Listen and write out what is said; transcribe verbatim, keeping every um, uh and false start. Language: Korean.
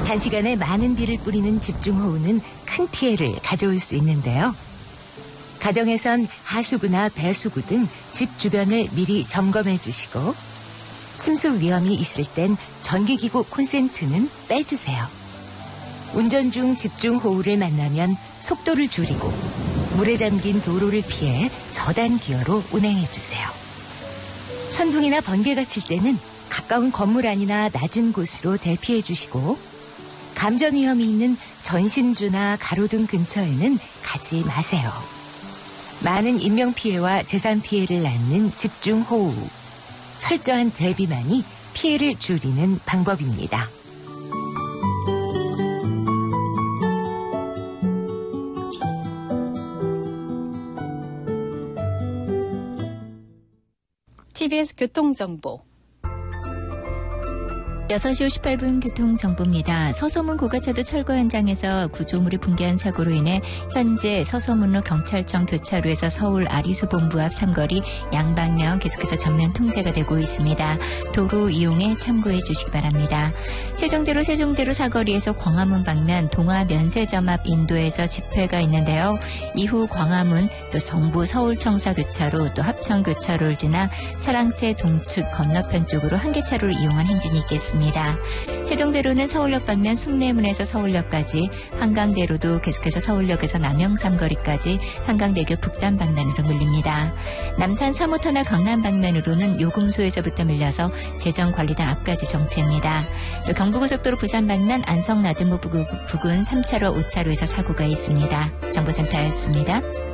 단시간에 많은 비를 뿌리는 집중호우는 큰 피해를 가져올 수 있는데요. 가정에선 하수구나 배수구 등 집 주변을 미리 점검해 주시고 침수 위험이 있을 땐 전기기구 콘센트는 빼주세요. 운전 중 집중호우를 만나면 속도를 줄이고 물에 잠긴 도로를 피해 저단 기어로 운행해 주세요. 천둥이나 번개가 칠 때는 가까운 건물 안이나 낮은 곳으로 대피해 주시고 감전 위험이 있는 전신주나 가로등 근처에는 가지 마세요. 많은 인명피해와 재산 피해를 낳는 집중호우. 철저한 대비만이 피해를 줄이는 방법입니다. 티비에스 교통정보. 여섯 시 오십팔 분 교통정보입니다. 서서문 고가차도 철거 현장에서 구조물이 붕괴한 사고로 인해 현재 서서문로 경찰청 교차로에서 서울 아리수본부 앞 삼거리 양방면 계속해서 전면 통제가 되고 있습니다. 도로 이용에 참고해 주시기 바랍니다. 세종대로 세종대로 사거리에서 광화문 방면 동화면세점 앞 인도에서 집회가 있는데요. 이후 광화문 또 성부 서울청사교차로 또 합천교차로를 지나 사랑채 동측 건너편 쪽으로 한 개 차로를 이용한 행진이 있겠습니다. 세종대로는 서울역 방면 숭례문에서 서울역까지, 한강대로도 계속해서 서울역에서 남영삼거리까지 한강대교 북단 방면으로 밀립니다. 남산 삼 호터널 강남 방면으로는 요금소에서부터 밀려서 재정관리단 앞까지 정체입니다. 또 경부고속도로 부산 방면 안성나들목 부근 삼 차로 오 차로에서 사고가 있습니다. 정보센터였습니다.